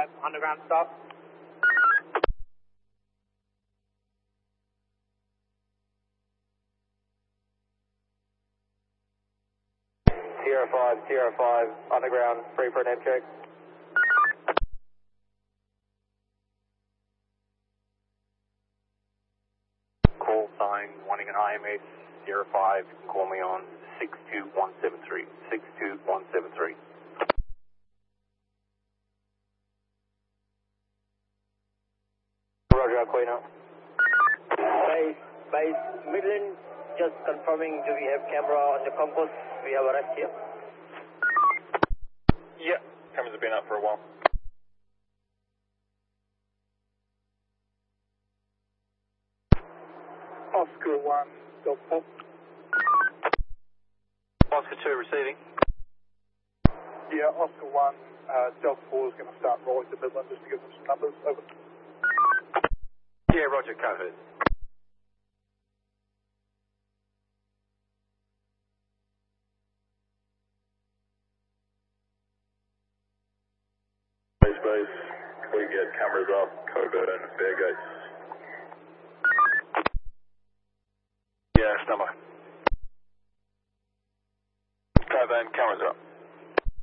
05 underground stop. Sierra 5, underground, free for an M check. Call sign, wanting an IMH, Sierra 5, you can call me on 62173, 62173. Roger, Aquino. Base Midland, just confirming, do we have camera on the concourse? We have arrest here. Yeah, cameras have been up for a while. Oscar 1, Delta 4. Oscar 2 receiving. Yeah, Oscar 1, Delta 4 is going to start rolling to Midland just to give them some numbers. Over. Yeah, Roger, covered. Base, can we get cameras up, Coburn and Fairgates? Yeah, number.